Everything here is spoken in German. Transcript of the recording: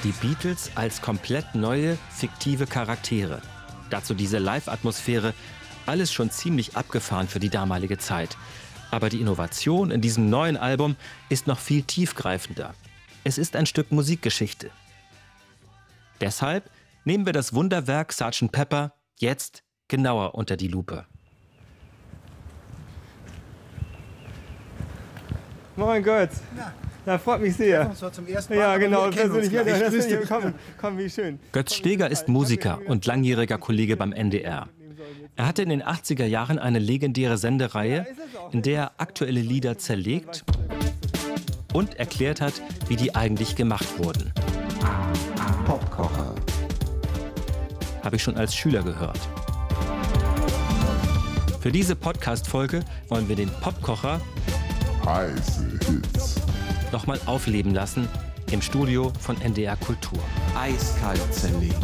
Die Beatles als komplett neue, fiktive Charaktere. Dazu diese Live-Atmosphäre, alles schon ziemlich abgefahren für die damalige Zeit. Aber die Innovation in diesem neuen Album ist noch viel tiefgreifender. Es ist ein Stück Musikgeschichte. Deshalb nehmen wir das Wunderwerk Sgt. Pepper jetzt genauer unter die Lupe. Moin Götz. Ja, freut mich sehr. Das war zum ersten Mal. Ja, genau. Persönlich, Persönlich. komm, wie schön. Götz Steger ist Musiker und langjähriger Kollege beim NDR. Er hatte in den 80er Jahren eine legendäre Sendereihe, in der er aktuelle Lieder zerlegt und erklärt hat, wie die eigentlich gemacht wurden. Popkocher. Habe ich schon als Schüler gehört. Für diese Podcast-Folge wollen wir den Popkocher Heiße Hits. nochmal aufleben lassen im Studio von NDR Kultur. Eiskalt zerlegt.